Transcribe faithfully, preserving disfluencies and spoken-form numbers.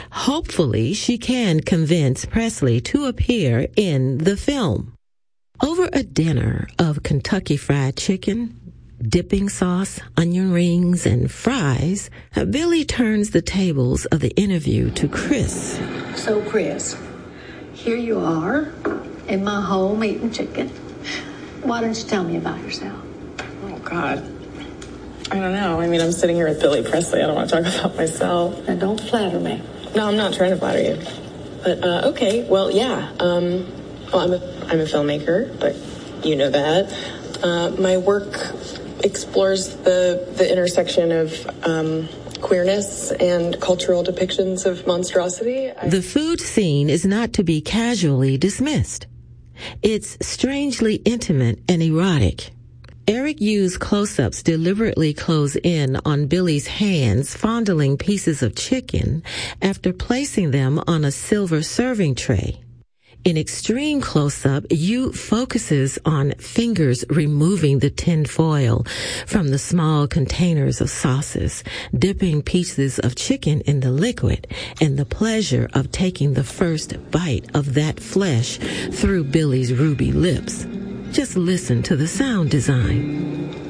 Hopefully, she can convince Presley to appear in the film. Over a dinner of Kentucky Fried Chicken, dipping sauce, onion rings, and fries, Billy turns the tables of the interview to Chris. So, Chris, here you are in my home eating chicken. Why don't you tell me about yourself? Oh, God. I don't know. I mean, I'm sitting here with Billy Presley. I don't want to talk about myself. Now, don't flatter me. No, I'm not trying to flatter you. But, uh, okay. Well, yeah. Um, well, I'm a, I'm a filmmaker, but you know that. Uh, my work explores the, the intersection of um, queerness and cultural depictions of monstrosity. I- the food scene is not to be casually dismissed. It's strangely intimate and erotic. Eric used close-ups deliberately close in on Billy's hands fondling pieces of chicken after placing them on a silver serving tray. In extreme close-up, Yu focuses on fingers removing the tin foil from the small containers of sauces, dipping pieces of chicken in the liquid, and the pleasure of taking the first bite of that flesh through Billy's ruby lips. Just listen to the sound design.